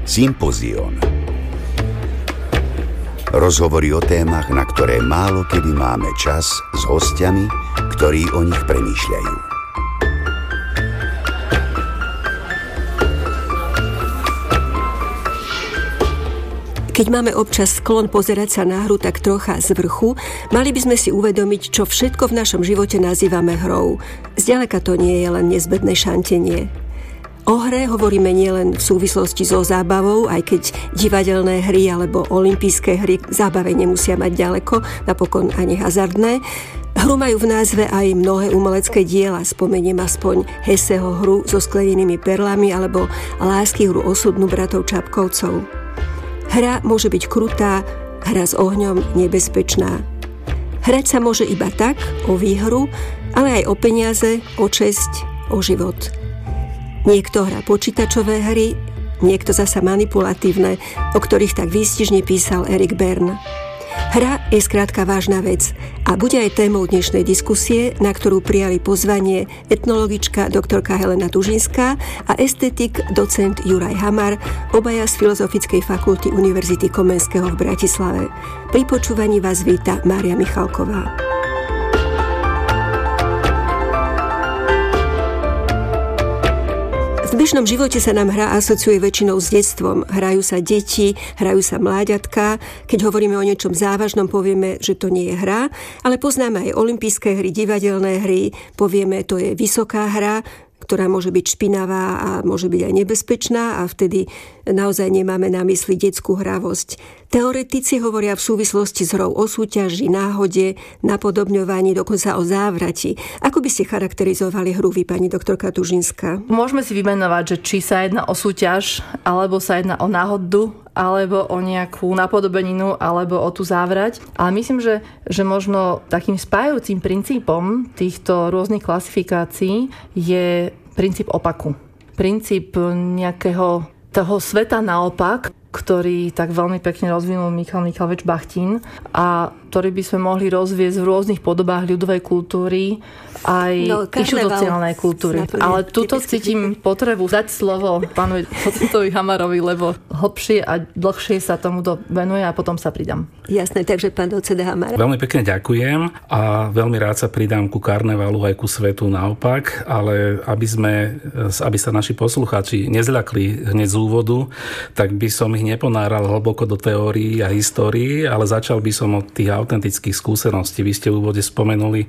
Sympozión. Rozhovory o témach, na ktoré málo kedy máme čas, s hostiami, ktorí o nich premýšľajú. Keď máme občas sklon pozerať sa na hru tak trocha z vrchu, mali by sme si uvedomiť, čo všetko v našom živote nazývame hrou. Zďaleka to nie je len nezbedné šantenie. O hre hovoríme nielen v súvislosti so zábavou, aj keď divadelné hry alebo olympijské hry k zábave nemusia mať ďaleko, napokon ani hazardné. Hru majú v názve aj mnohé umelecké diela, spomeniem aspoň Hesseho hru so sklenenými perlami alebo Lásky hru osudnú bratov Čapkovcov. Hra môže byť krutá, hra s ohňom nebezpečná. Hrať sa môže iba tak, o výhru, ale aj o peniaze, o česť, o život. Niekto hrá počítačové hry, niekto zasa manipulatívne, o ktorých tak výstižne písal Erik Berne. Hra je skrátka vážna vec a bude aj témou dnešnej diskusie, na ktorú prijali pozvanie etnologička doktorka Helena Tužinská a estetik docent Juraj Hamar, obaja z Filozofickej fakulty Univerzity Komenského v Bratislave. Pri počúvaní vás víta Mária Michalková. V bežnom živote sa nám hra asociuje väčšinou s detstvom. Hrajú sa deti, hrajú sa mláďatka. Keď hovoríme o niečom závažnom, povieme, že to nie je hra, ale poznáme aj olympijské hry, divadelné hry, povieme, to je vysoká hra, ktorá môže byť špinavá a môže byť aj nebezpečná a vtedy naozaj nemáme na mysli detskú hravosť. Teoretici hovoria v súvislosti s hrou o súťaži, náhode, napodobňovaní, dokonca o závrati. Ako by ste charakterizovali hru vy, pani doktorka Tužinská? Môžeme si vymenovať, že či sa jedná o súťaž, alebo sa jedná o náhodu, alebo o nejakú napodobeninu, alebo o tú závrať. Ale myslím, že možno takým spájajúcim princípom týchto rôznych klasifikácií je princíp opaku. Princíp nejakého toho sveta naopak, ktorý tak veľmi pekne rozvinul Michal Michalovič Bachtin a ktorý by sme mohli rozviesť v rôznych podobách ľudovej kultúry aj inštitucionálnej kultúry. Ale tuto cítim potrebu dať slovo pánovi docentovi Hamarovi, lebo hlbšie a dlhšie sa tomuto venuje a potom sa pridám. Jasné, takže pán docent Hamar. Veľmi pekne ďakujem a veľmi rád sa pridám ku karnevalu aj ku svetu naopak, ale aby sa naši poslucháči nezľakli hneď z úvodu, tak by som ich neponáral hlboko do teórií a histórií, ale začal by som od tých autentických skúseností. Vy ste v úvode spomenuli